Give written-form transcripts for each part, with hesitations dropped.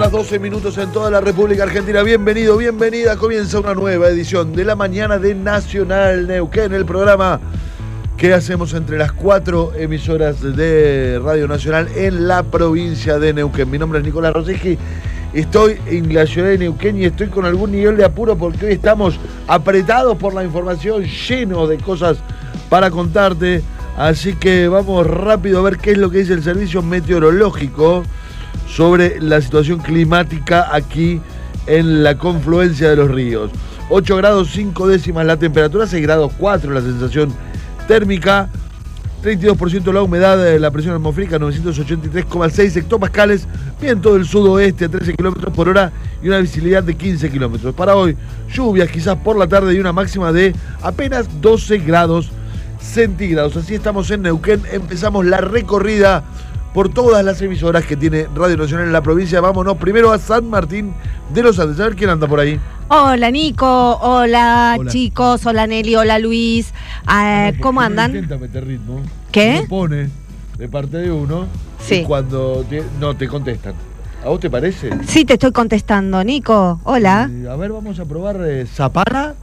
las 12 minutos en toda la República Argentina. Bienvenido, bienvenida. Comienza una nueva edición de la mañana de Nacional Neuquén, el programa que hacemos entre las 4 emisoras de Radio Nacional en la provincia de Neuquén. Mi nombre es Nicolás Rosicki, estoy en la ciudad de Neuquén y estoy con algún nivel de apuro porque hoy estamos apretados por la información, llenos de cosas para contarte. Así que vamos rápido a ver qué es lo que dice el servicio meteorológico sobre la situación climática aquí en la confluencia de los ríos. 8 grados 5 décimas la temperatura, 6 grados 4 la sensación térmica, 32% la humedad, la presión atmosférica 983,6 hectopascales, viento del sudoeste a 13 km por hora y una visibilidad de 15 kilómetros. Para hoy, lluvias quizás por la tarde y una máxima de apenas 12 grados centígrados. Así estamos en Neuquén, empezamos la recorrida por todas las emisoras que tiene Radio Nacional en la provincia. Vámonos primero a San Martín de los Andes. A ver quién anda por ahí. Hola Nico, hola chicos, hola Nelly, hola Luis. ¿Cómo andan? Intenta meter ritmo. ¿Qué? Lo pone de parte de uno. Sí. Y cuando no te contestan. ¿A vos te parece? Sí, te estoy contestando, Nico. Hola. A ver, vamos a probar Zapala.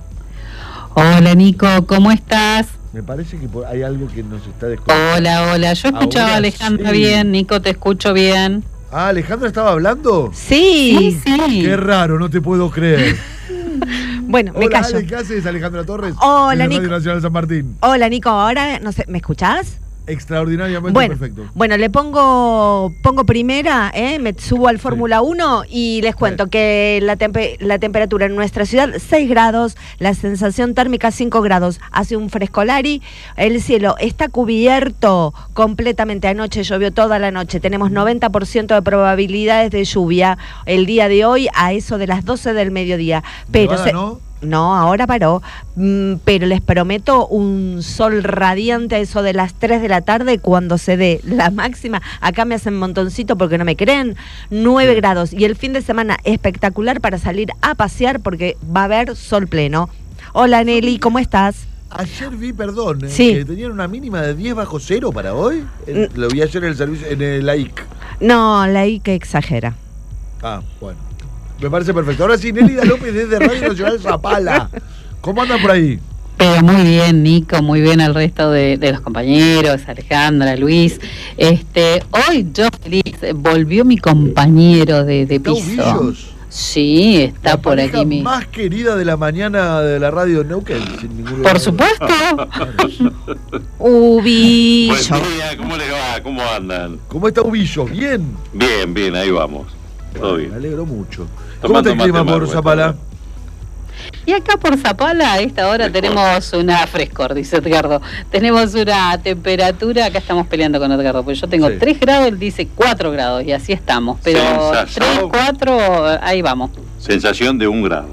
Hola Nico, ¿cómo estás? Me parece que hay algo que nos está desconectando. Hola, yo escuchaba a Alejandra bien, Nico, te escucho bien. Ah, ¿Alejandra estaba hablando? Sí. Qué raro, no te puedo creer. Bueno, me callo. ¿Qué haces, Alejandra Torres? Hola, Nico. Radio Nacional San Martín. Hola Nico, ahora, no sé, ¿me escuchás? Extraordinariamente perfecto. Bueno, le pongo primera, me subo al Fórmula 1 y les cuento que la temperatura en nuestra ciudad 6 grados, la sensación térmica 5 grados, hace un frescolari, el cielo está cubierto completamente, anoche llovió toda la noche, tenemos 90% de probabilidades de lluvia el día de hoy a eso de las 12 del mediodía. Pero No, ahora paró, pero les prometo un sol radiante a eso de las 3 de la tarde cuando se dé la máxima. Acá me hacen montoncito porque no me creen, 9 grados. Y el fin de semana espectacular para salir a pasear porque va a haber sol pleno. Hola Nelly, ¿cómo estás? Ayer vi, sí, que tenían una mínima de 10 bajo cero para hoy. Lo vi ayer en el servicio, en la IC. No, la IC exagera. Ah, bueno. Me parece perfecto. Ahora sí, Nelida López desde Radio Nacional Zapala. ¿Cómo andan por ahí? Pero muy bien, Nico, muy bien al resto de los compañeros, Alejandra, Luis. Hoy yo feliz, volvió mi compañero de piso. Ubillos. Sí, está por aquí. La más querida de la mañana de la radio Neuquén, sin ningún Por supuesto. Ubillo. Buen día, ¿cómo les va? ¿Cómo andan? ¿Cómo está Ubillo? ¿Bien? Bien, ahí vamos. Todo bien. Me alegro mucho. ¿Cómo está el clima por Zapala? Y acá por Zapala a esta hora tenemos una frescor, dice Edgardo. Tenemos una temperatura, acá estamos peleando con Edgardo, porque yo tengo 3 grados, él dice 4 grados, y así estamos. Pero 3, 4, ahí vamos. Sensación de 1 grado.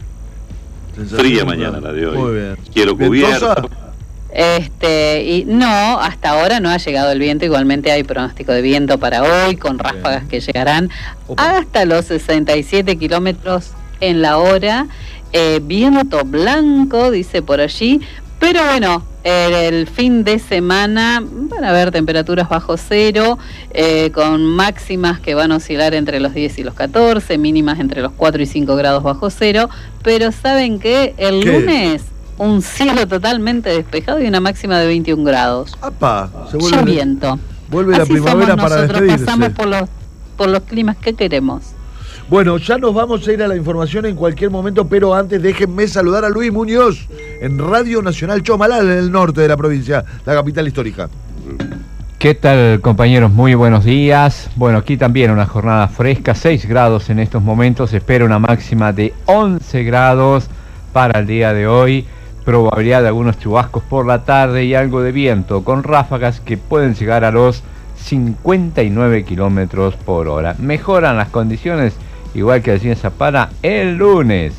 Fría mañana la de hoy. Muy bien. Quiero cubierto. Y no, hasta ahora no ha llegado el viento, igualmente hay pronóstico de viento para hoy, con ráfagas que llegarán hasta los 67 kilómetros en la hora, viento blanco, dice por allí, pero bueno, el fin de semana van a haber temperaturas bajo cero, con máximas que van a oscilar entre los 10 y los 14, mínimas entre los 4 y 5 grados bajo cero, pero ¿saben qué? El lunes un cielo totalmente despejado y una máxima de 21 grados. ¡Apa! Ya viento. Vuelve así la primavera para despedirse. Pasamos por los climas que queremos. Bueno, ya nos vamos a ir a la información en cualquier momento, pero antes déjenme saludar a Luis Muñoz en Radio Nacional Chomalal, en el norte de la provincia, la capital histórica. ¿Qué tal, compañeros? Muy buenos días. Bueno, aquí también una jornada fresca, 6 grados en estos momentos, se espera una máxima de 11 grados para el día de hoy. Probabilidad de algunos chubascos por la tarde y algo de viento, con ráfagas que pueden llegar a los 59 kilómetros por hora. Mejoran las condiciones, igual que decía en Zapala, el lunes.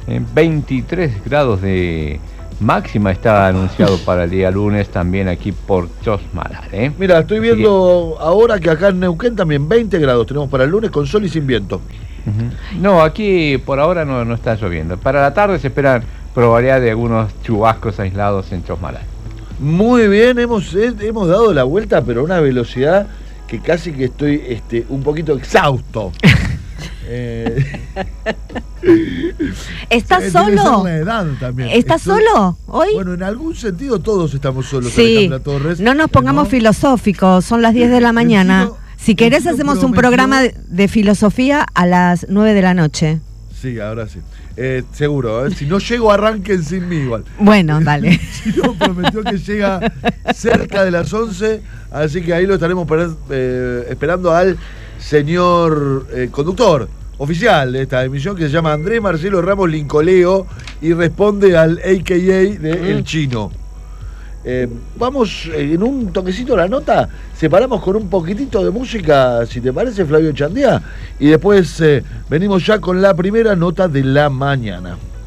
23 grados de máxima está anunciado para el día lunes, también aquí por Chosmalal. Mira, estoy viendo ahora que acá en Neuquén también 20 grados tenemos para el lunes con sol y sin viento. No, aquí por ahora no está lloviendo. Para la tarde se esperan probabilidad de algunos chubascos aislados en Chosmalal. Muy bien, hemos dado la vuelta, pero a una velocidad que casi que estoy un poquito exhausto. ¿Estás solo? La edad también. ¿Estás solo hoy? Bueno, en algún sentido todos estamos solos, sí. Alejandra Torres. No nos pongamos filosóficos, son las 10 de la mañana. Si querés hacemos un programa de filosofía a las 9 de la noche. Sí, ahora sí. Seguro, si no llego arranquen sin mí igual. Bueno, dale. Si no, prometió que llega cerca de las 11, así que ahí lo estaremos esperando al señor conductor oficial de esta emisión, que se llama Andrés Marcelo Ramos Lincoleo y responde al AKA de El Chino. Vamos en un toquecito la nota, separamos con un poquitito de música, si te parece, Flavio Chandía, y después venimos ya con la primera nota de la mañana.